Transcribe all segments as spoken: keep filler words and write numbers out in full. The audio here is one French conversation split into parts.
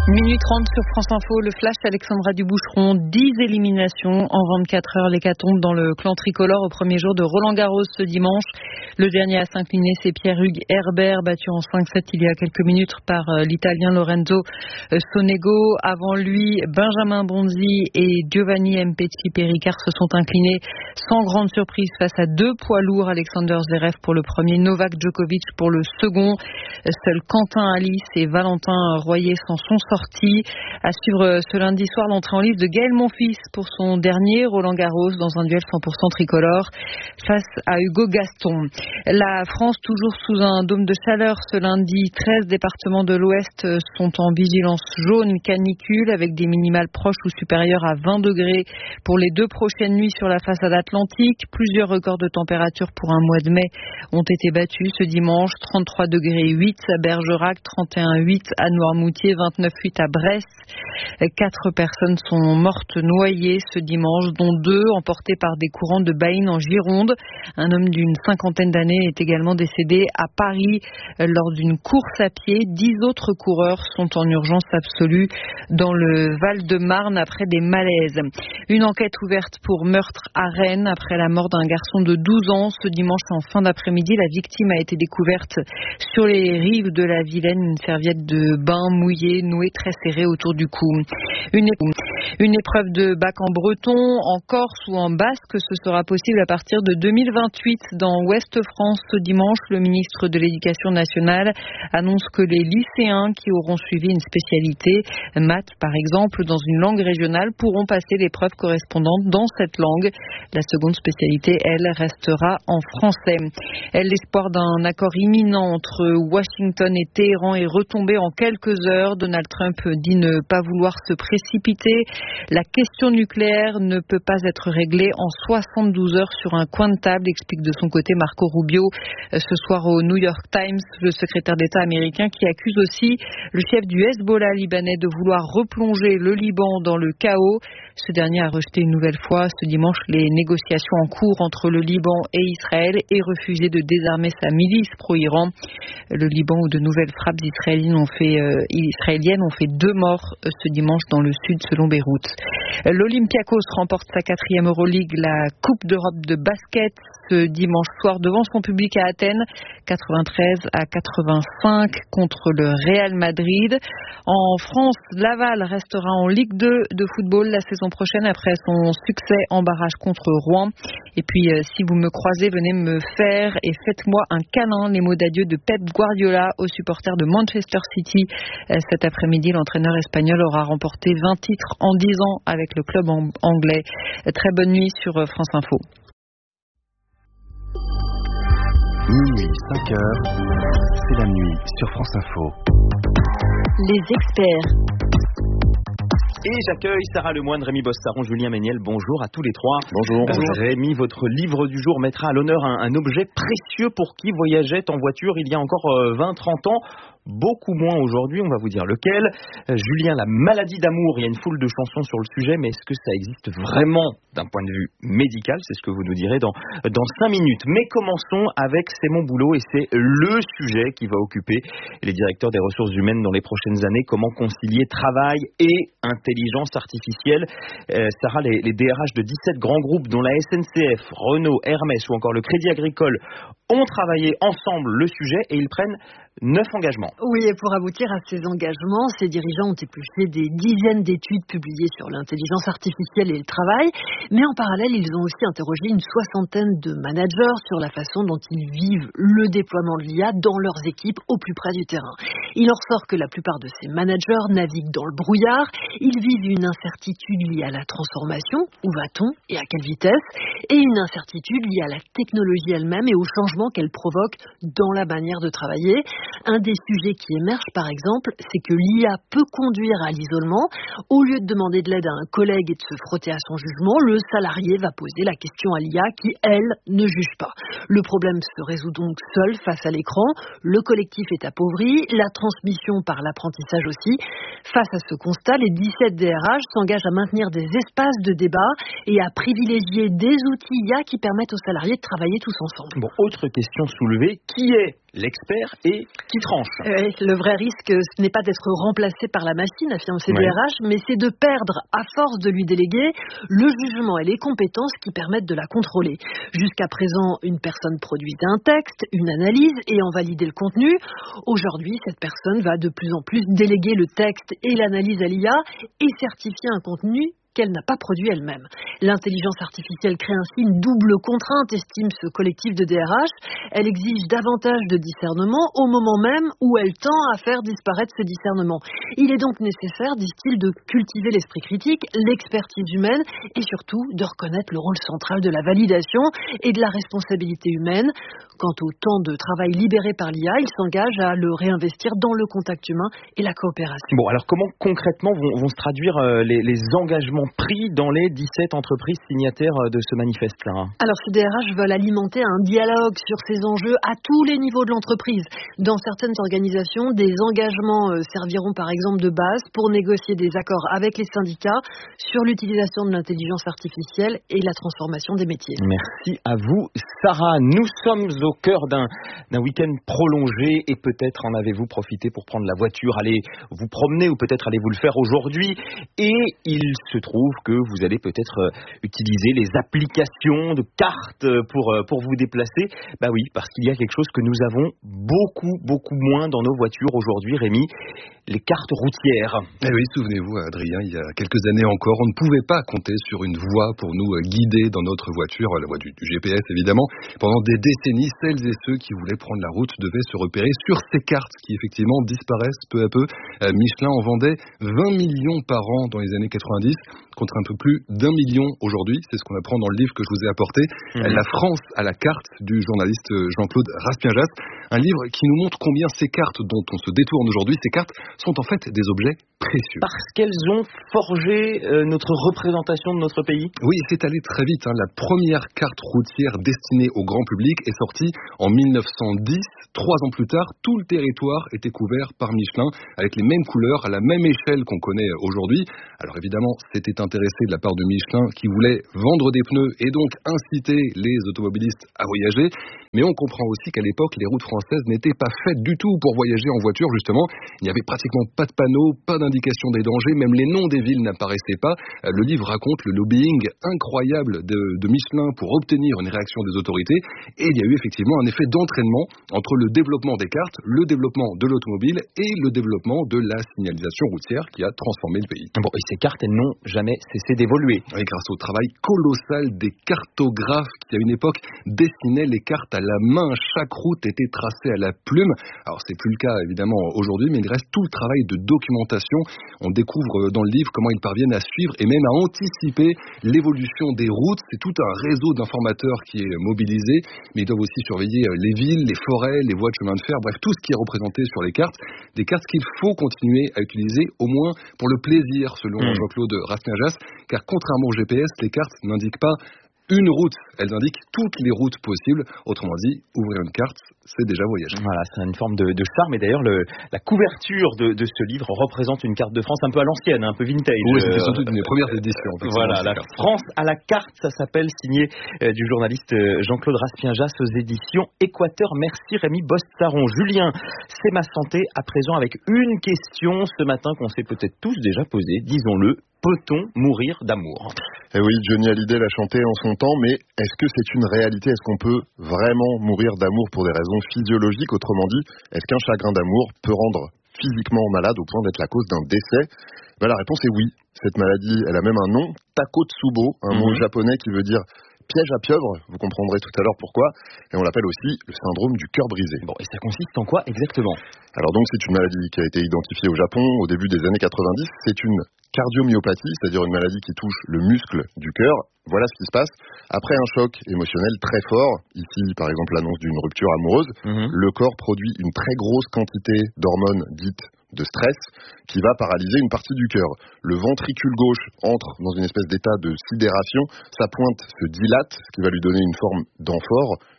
Minuit trente sur France Info, le flash Alexandra Duboucheron, dix éliminations en vingt-quatre heures, l'hécatombe dans le clan tricolore au premier jour de Roland-Garros ce dimanche. Le dernier à s'incliner, c'est Pierre-Hugues Herbert, battu en cinq sept il y a quelques minutes par l'Italien Lorenzo Sonego. Avant lui, Benjamin Bonzi et Giovanni Mpetshi Perricard se sont inclinés sans grande surprise face à deux poids lourds, Alexander Zverev pour le premier, Novak Djokovic pour le second. Seuls Quentin Alice et Valentin Royer s'en sont sortis. À suivre ce lundi soir, l'entrée en lice de Gaël Monfils pour son dernier Roland-Garros dans un duel cent pour cent tricolore face à Hugo Gaston. La France toujours sous un dôme de chaleur ce lundi. treize départements de l'Ouest sont en vigilance jaune canicule avec des minimales proches ou supérieures à vingt degrés pour les deux prochaines nuits sur la façade atlantique. Plusieurs records de température pour un mois de mai ont été battus ce dimanche. trente-trois degrés huit à Bergerac, trente et un virgule huit à Noirmoutier, vingt-neuf virgule huit à Brest. Quatre personnes sont mortes noyées ce dimanche, dont deux emportées par des courants de Baïnes en Gironde. Un homme d'une cinquantaine d'années est également décédé à Paris lors d'une course à pied. Dix autres coureurs sont en urgence absolue dans le Val-de-Marne après des malaises. Une enquête ouverte pour meurtre à Rennes après la mort d'un garçon de douze ans. Ce dimanche en fin d'après-midi, la victime a été découverte sur les rives de la Vilaine, une serviette de bain mouillée nouée très serrée autour du cou. Une, une épreuve de bac en breton, en corse ou en basque, ce sera possible à partir de deux mille vingt-huit dans Ouest France. Ce dimanche, le ministre de l'Éducation nationale annonce que les lycéens qui auront suivi une spécialité, maths par exemple, dans une langue régionale, pourront passer l'épreuve correspondante dans cette langue. La seconde spécialité, elle, restera en français. L'espoir d'un accord imminent entre Washington et Téhéran est retombé en quelques heures. Donald Trump dit ne pas vouloir se précipiter. La question nucléaire ne peut pas être réglée en soixante-douze heures sur un coin de table, explique de son côté Marco Rubio ce soir au New York Times, le secrétaire d'État américain qui accuse aussi le chef du Hezbollah libanais de vouloir replonger le Liban dans le chaos. Ce dernier a rejeté une nouvelle fois ce dimanche les négociations en cours entre le Liban et Israël et refusé de désarmer sa milice pro-Iran. Le Liban où de nouvelles frappes israéliennes ont fait, euh, israéliennes ont fait deux morts ce dimanche dans le sud selon Beyrouth. L'Olympiakos remporte sa quatrième Euroleague, la Coupe d'Europe de basket ce dimanche soir devant son public à Athènes, quatre-vingt-treize à quatre-vingt-cinq contre le Real Madrid. En France, Laval restera en Ligue deux de football la saison prochaine après son succès en barrage contre Rouen. Et puis, euh, si vous me croisez, venez me faire et faites-moi un câlin. Les mots d'adieu de Pep Guardiola aux supporters de Manchester City. Euh, cet après-midi, l'entraîneur espagnol aura remporté vingt titres en dix ans avec le club en- anglais. Euh, très bonne nuit sur euh, France Info. Minuit, cinq heures, c'est la nuit sur France Info. Les experts. Et j'accueille Sarah Lemoine, Rémi Bossaron, Julien Méniel. Bonjour à tous les trois. Bonjour. Bonjour. Rémi, votre livre du jour mettra à l'honneur un, un objet précieux pour qui voyageait en voiture il y a encore euh, vingt à trente ans. Beaucoup moins aujourd'hui, on va vous dire lequel. Euh, Julien, la maladie d'amour, il y a une foule de chansons sur le sujet, mais est-ce que ça existe vraiment d'un point de vue médical? C'est ce que vous nous direz dans, dans cinq minutes. Mais commençons avec C'est mon boulot et c'est le sujet qui va occuper les directeurs des ressources humaines dans les prochaines années. Comment concilier travail et intelligence artificielle? euh, Sarah, les, les D R H de dix-sept grands groupes dont la S N C F, Renault, Hermès ou encore le Crédit Agricole ont travaillé ensemble le sujet et ils prennent neuf engagements. Oui, et pour aboutir à ces engagements, ces dirigeants ont épluché des dizaines d'études publiées sur l'intelligence artificielle et le travail, mais en parallèle, ils ont aussi interrogé une soixantaine de managers sur la façon dont ils vivent le déploiement de l'I A dans leurs équipes au plus près du terrain. Il en ressort que la plupart de ces managers naviguent dans le brouillard, ils vivent une incertitude liée à la transformation, où va-t-on et à quelle vitesse, et une incertitude liée à la technologie elle-même et au changement qu'elle provoque dans la manière de travailler. Un des sujets qui émerge, par exemple, c'est que l'I A peut conduire à l'isolement. Au lieu de demander de l'aide à un collègue et de se frotter à son jugement, le salarié va poser la question à l'I A qui, elle, ne juge pas. Le problème se résout donc seul face à l'écran. Le collectif est appauvri, la transmission par l'apprentissage aussi. Face à ce constat, les dix-sept D R H s'engagent à maintenir des espaces de débat et à privilégier des outils I A qui permettent aux salariés de travailler tous ensemble. Bon, autre autre question soulevée, qui est l'expert et qui tranche? Euh, le vrai risque, ce n'est pas d'être remplacé par la machine, affirme C D R H, oui. mais c'est de perdre, à force de lui déléguer, le jugement et les compétences qui permettent de la contrôler. Jusqu'à présent, une personne produisait un texte, une analyse et en validait le contenu. Aujourd'hui, cette personne va de plus en plus déléguer le texte et l'analyse à l'I A et certifier un contenu qu'elle n'a pas produit elle-même. L'intelligence artificielle crée ainsi une double contrainte, estime ce collectif de D R H. Elle exige davantage de discernement au moment même où elle tend à faire disparaître ce discernement. Il est donc nécessaire, disent-ils, de cultiver l'esprit critique, l'expertise humaine et surtout de reconnaître le rôle central de la validation et de la responsabilité humaine. Quant au temps de travail libéré par l'I A, il s'engage à le réinvestir dans le contact humain et la coopération. Bon, alors comment concrètement vont, vont se traduire euh, les, les engagements pris dans les dix-sept entreprises signataires de ce manifeste-là? Alors, C D R H veulent alimenter un dialogue sur ces enjeux à tous les niveaux de l'entreprise. Dans certaines organisations, des engagements serviront par exemple de base pour négocier des accords avec les syndicats sur l'utilisation de l'intelligence artificielle et la transformation des métiers. Merci à vous, Sarah. Nous sommes au cœur d'un, d'un week-end prolongé et peut-être en avez-vous profité pour prendre la voiture, aller vous promener ou peut-être allez-vous le faire aujourd'hui. Et il se trouve que vous allez peut-être utiliser les applications de cartes pour, pour vous déplacer. Bah oui, parce qu'il y a quelque chose que nous avons beaucoup, beaucoup moins dans nos voitures aujourd'hui, Rémi, les cartes routières. Eh oui, souvenez-vous, Adrien, il y a quelques années encore, on ne pouvait pas compter sur une voie pour nous guider dans notre voiture, la voie du, du G P S évidemment. Pendant des décennies, celles et ceux qui voulaient prendre la route devaient se repérer sur ces cartes qui effectivement disparaissent peu à peu. Euh, Michelin en vendait vingt millions par an dans les années quatre-vingt-dix, contre un peu plus d'un million aujourd'hui. C'est ce qu'on apprend dans le livre que je vous ai apporté. Mmh. La France à la carte du journaliste Jean-Claude Raspienjas. Un livre qui nous montre combien ces cartes dont on se détourne aujourd'hui, ces cartes sont en fait des objets précieux. Parce qu'elles ont forgé euh, notre représentation de notre pays. Oui, c'est allé très vite. Hein. La première carte routière destinée au grand public est sortie en mille neuf cent dix. Trois ans plus tard, tout le territoire était couvert par Michelin, avec les mêmes couleurs, à la même échelle qu'on connaît aujourd'hui. Alors évidemment, c'était intéressé de la part de Michelin qui voulait vendre des pneus et donc inciter les automobilistes à voyager. Mais on comprend aussi qu'à l'époque, les routes françaises n'étaient pas faites du tout pour voyager en voiture, justement. Il n'y avait pratiquement pas de panneaux, pas d'indication des dangers, même les noms des villes n'apparaissaient pas. Le livre raconte le lobbying incroyable de, de Michelin pour obtenir une réaction des autorités. Et il y a eu effectivement un effet d'entraînement entre le développement des cartes, le développement de l'automobile et le développement de la signalisation routière qui a transformé le pays. Bon, et ces cartes, elles n'ont jamais cessé d'évoluer. Oui, grâce au travail colossal des cartographes qui, à une époque, dessinaient les cartes à la main. Chaque route était tracée à la plume. Alors, c'est plus le cas, évidemment, aujourd'hui, mais il reste tout le travail de documentation. On découvre dans le livre comment ils parviennent à suivre et même à anticiper l'évolution des routes. C'est tout un réseau d'informateurs qui est mobilisé, mais ils doivent aussi surveiller les villes, les forêts, les voies de chemin de fer, bref, tout ce qui est représenté sur les cartes. Des cartes qu'il faut continuer à utiliser, au moins pour le plaisir, selon mmh. Jean-Claude Raspienjas, car contrairement au G P S, les cartes n'indiquent pas une route, elles indiquent toutes les routes possibles. Autrement dit, ouvrir une carte, c'est déjà voyager. Voilà, c'est une forme de, de charme. Et d'ailleurs, le, la couverture de, de ce livre représente une carte de France un peu à l'ancienne, un peu vintage. Oui, c'était surtout une des premières éditions. Voilà, la cartes. France à la carte, ça s'appelle, signé euh, du journaliste euh, Jean-Claude Raspienjas aux éditions Équateur. Merci Rémi Bostaron. Julien, c'est ma santé à présent avec une question ce matin qu'on s'est peut-être tous déjà posée, disons-le. Peut-on mourir d'amour? Eh oui, Johnny Hallyday l'a chanté en son temps, mais est-ce que c'est une réalité? Est-ce qu'on peut vraiment mourir d'amour pour des raisons physiologiques? Autrement dit, est-ce qu'un chagrin d'amour peut rendre physiquement malade au point d'être la cause d'un décès? Ben, la réponse est oui. Cette maladie, elle a même un nom, Takotsubo, un mmh. mot japonais qui veut dire piège à pieuvre, vous comprendrez tout à l'heure pourquoi, et on l'appelle aussi le syndrome du cœur brisé. Bon, et ça consiste en quoi exactement? Alors donc c'est une maladie qui a été identifiée au Japon au début des années quatre-vingt-dix, c'est une cardiomyopathie, c'est-à-dire une maladie qui touche le muscle du cœur. Voilà ce qui se passe. Après un choc émotionnel très fort, ici par exemple l'annonce d'une rupture amoureuse, mmh. le corps produit une très grosse quantité d'hormones dites de stress qui va paralyser une partie du cœur. Le ventricule gauche entre dans une espèce d'état de sidération, sa pointe se dilate, ce qui va lui donner une forme d'amphore,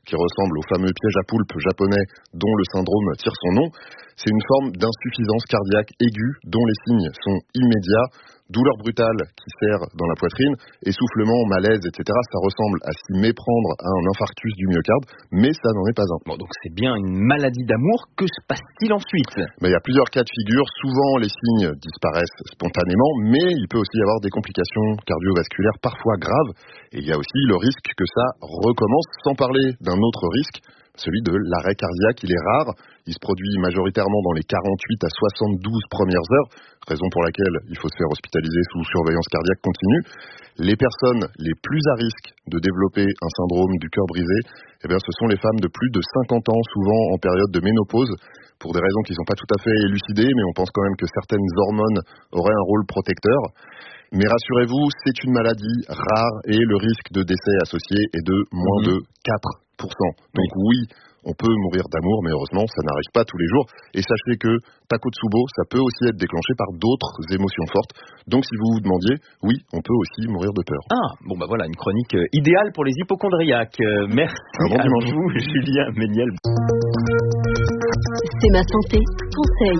qui ressemble au fameux piège à poulpe japonais dont le syndrome tire son nom. C'est une forme d'insuffisance cardiaque aiguë dont les signes sont immédiats. Douleur brutale qui serre dans la poitrine, essoufflement, malaise, et cetera. Ça ressemble à s'y méprendre à un infarctus du myocarde, mais ça n'en est pas un. Bon, donc c'est bien une maladie d'amour. Que se passe-t-il ensuite ? Mais il y a plusieurs cas de figure. Souvent, les signes disparaissent spontanément, mais il peut aussi y avoir des complications cardiovasculaires parfois graves. Et il y a aussi le risque que ça recommence, sans parler d'un autre risque, celui de l'arrêt cardiaque. Il est rare, il se produit majoritairement dans les quarante-huit à soixante-douze premières heures, raison pour laquelle il faut se faire hospitaliser sous surveillance cardiaque continue. Les personnes les plus à risque de développer un syndrome du cœur brisé, eh bien, ce sont les femmes de plus de cinquante ans, souvent en période de ménopause, pour des raisons qui ne sont pas tout à fait élucidées, mais on pense quand même que certaines hormones auraient un rôle protecteur. Mais rassurez-vous, c'est une maladie rare et le risque de décès associé est de moins mmh. de quatre pour cent. Donc oui, on peut mourir d'amour, mais heureusement, ça n'arrive pas tous les jours. Et sachez que Takotsubo, ça peut aussi être déclenché par d'autres émotions fortes. Donc si vous vous demandiez, oui, on peut aussi mourir de peur. Ah, bon bah voilà, une chronique idéale pour les hypochondriaques. Euh, merci bon à vous, Julien Méniel. C'est ma santé, conseil.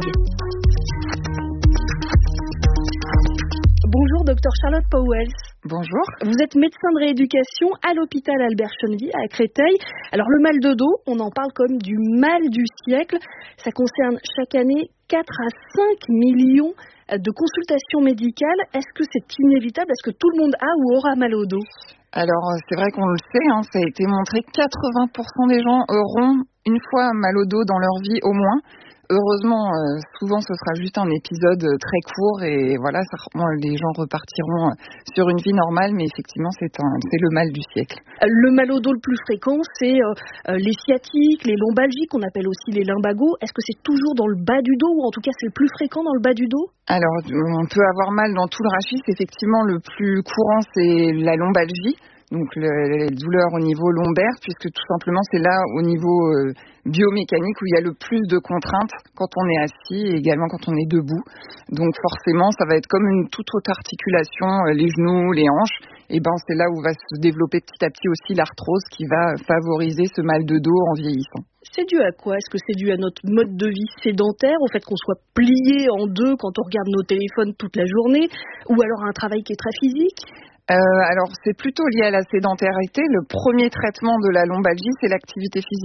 Bonjour, docteur Charlotte Powell. Bonjour. Vous êtes médecin de rééducation à l'hôpital Albert-Chenevier à Créteil. Alors le mal de dos, on en parle comme du mal du siècle. Ça concerne chaque année quatre à cinq millions de consultations médicales. Est-ce que c'est inévitable ? Est-ce que tout le monde a ou aura mal au dos ? Alors c'est vrai qu'on le sait, hein, ça a été montré, quatre-vingts pour cent des gens auront une fois mal au dos dans leur vie au moins. Heureusement, euh, souvent ce sera juste un épisode très court et voilà, ça, bon, les gens repartiront sur une vie normale, mais effectivement c'est, un, c'est le mal du siècle. Le mal au dos le plus fréquent, c'est euh, les sciatiques, les lombalgies, qu'on appelle aussi les lumbagos. Est-ce que c'est toujours dans le bas du dos ou en tout cas c'est le plus fréquent dans le bas du dos ? Alors on peut avoir mal dans tout le rachis, effectivement le plus courant c'est la lombalgie. Donc le, les douleurs au niveau lombaire, puisque tout simplement c'est là au niveau euh, biomécanique où il y a le plus de contraintes quand on est assis et également quand on est debout. Donc forcément ça va être comme une toute autre articulation, euh, les genoux, les hanches, et ben c'est là où va se développer petit à petit aussi l'arthrose qui va favoriser ce mal de dos en vieillissant. C'est dû à quoi ? Est-ce que c'est dû à notre mode de vie sédentaire, au fait qu'on soit plié en deux quand on regarde nos téléphones toute la journée, ou alors à un travail qui est très physique ? Euh, alors c'est plutôt lié à la sédentarité. Le premier traitement de la lombalgie, c'est l'activité physique.